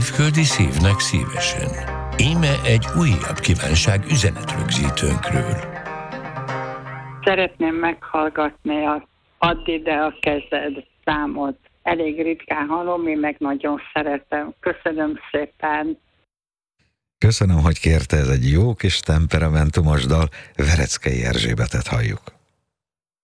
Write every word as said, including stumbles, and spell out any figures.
Földi szívnek szívesen. Íme egy újabb kívánság üzenetrögzítőnkről. Szeretném meghallgatni az Add ide a kezed számot. Elég ritkán hallom, én meg nagyon szeretem. Köszönöm szépen. Köszönöm, hogy kérte, ez egy jó kis temperamentumos dal. Vereckei Erzsébetet halljuk.